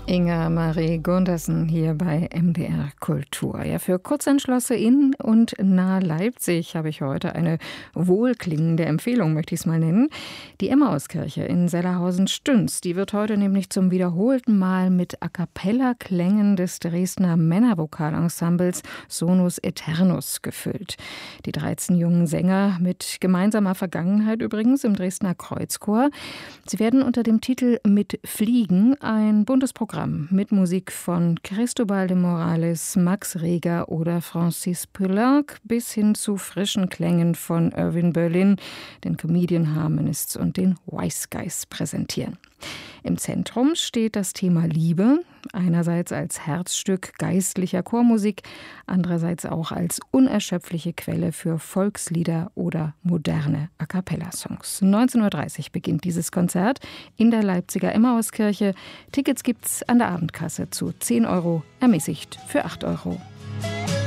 Inga Marie Gundersen hier bei MDR Kultur. Ja, für Kurzentschlosse in und nahe Leipzig habe ich heute eine wohlklingende Empfehlung, möchte ich es mal nennen. Die Emmauskirche in Sellerhausen-Stüns, die wird heute nämlich zum wiederholten Mal mit A-cappella-Klängen des Dresdner Männervokalensembles Sonus Aeternus gefüllt. Die 13 jungen Sänger mit gemeinsamer Vergangenheit übrigens im Dresdner Kreuzchor. Sie werden unter dem Titel Mit Fliegen ein buntes Programm mit Musik von Cristobal de Morales, Max Reger oder Francis Poulenc bis hin zu frischen Klängen von Irving Berlin, den Comedian Harmonists und den Wise Guys präsentieren. Im Zentrum steht das Thema Liebe, einerseits als Herzstück geistlicher Chormusik, andererseits auch als unerschöpfliche Quelle für Volkslieder oder moderne A-cappella-Songs. 19:30 Uhr beginnt dieses Konzert in der Leipziger Emmauskirche. Tickets gibt's an der Abendkasse zu 10 €, ermäßigt für 8 €.